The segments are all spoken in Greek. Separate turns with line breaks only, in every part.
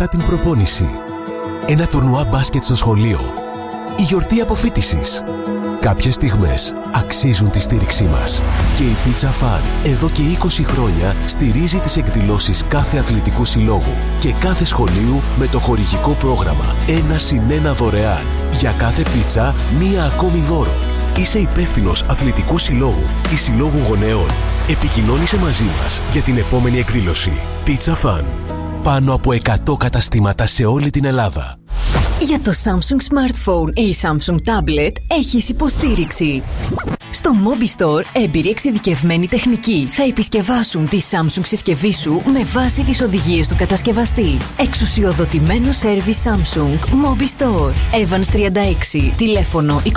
μετά την προπόνηση. Ένα τουρνουά μπάσκετ στο σχολείο. Η γιορτή αποφοίτησης. Κάποιες στιγμές αξίζουν τη στήριξή μας. Και η Pizza Fun εδώ και 20 χρόνια στηρίζει τις εκδηλώσεις κάθε αθλητικού συλλόγου και κάθε σχολείου με το χορηγικό πρόγραμμα 1+1 δωρεάν. Για κάθε πίτσα, μία ακόμη δώρο. Είσαι υπεύθυνος αθλητικού συλλόγου ή συλλόγου γονέων. Επικοινώνησε μαζί μας για την επόμενη εκδήλωση. Pizza Fun. Πάνω από 100 καταστήματα σε όλη την Ελλάδα.
Για το Samsung Smartphone ή Samsung Tablet έχεις υποστήριξη. Στο Mobi Store, έμπειροι εξειδικευμένοι τεχνικοί θα επισκευάσουν τη Samsung συσκευή σου με βάση τις οδηγίες του κατασκευαστή. Εξουσιοδοτημένο σέρβις Samsung Mobi Store. Evans 36, τηλέφωνο 2810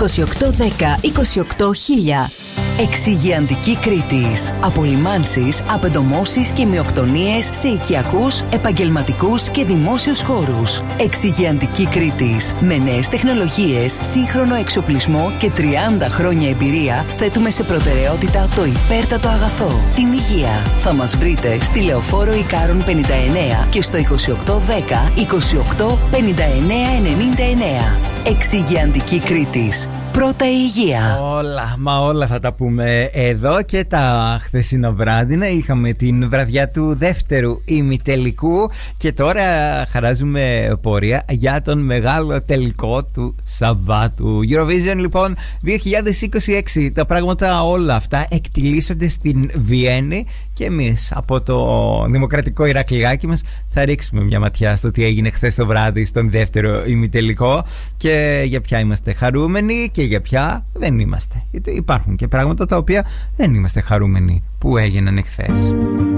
28000. Εξυγειαντική Κρήτης. Απολυμάνσεις, απεντομώσεις και μειοκτονίες σε οικιακούς, επαγγελματικούς και δημόσιους χώρους. Εξυγειαντική Κρήτης. Με νέες τεχνολογίες, σύγχρονο εξοπλισμό και 30 χρόνια εμπειρία, θέτουμε σε προτεραιότητα το υπέρτατο αγαθό, την υγεία. Θα μας βρείτε στη Λεωφόρο Ικάρων 59 και στο 2810 28 59 99. Εξυγειαντική Κρήτης. Πρώτα η υγεία.
Όλα θα τα πούμε εδώ. Και τα χθεσινό βράδυ είχαμε την βραδιά του δεύτερου ημιτελικού και τώρα χαράζουμε πορεία για τον μεγάλο τελικό του Σαββάτου. Eurovision λοιπόν 2026. Τα πράγματα όλα αυτά εκτιλήσονται στην Βιέννη και εμείς από το δημοκρατικό Ηρακλειάκι μας θα ρίξουμε μια ματιά στο τι έγινε χθες το βράδυ στον δεύτερο ημιτελικό και για ποια είμαστε χαρούμενοι και για ποια δεν είμαστε. Υπάρχουν και πράγματα τα οποία δεν είμαστε χαρούμενοι που έγιναν εχθές.